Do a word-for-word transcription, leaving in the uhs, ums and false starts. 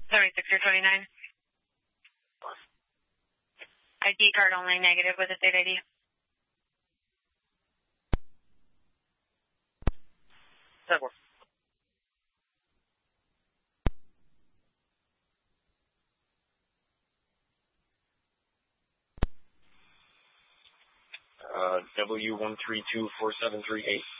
seventy-six or twenty-nine. I D card only, negative with a state I D. Seven. Uh, W one three two four seven three eight.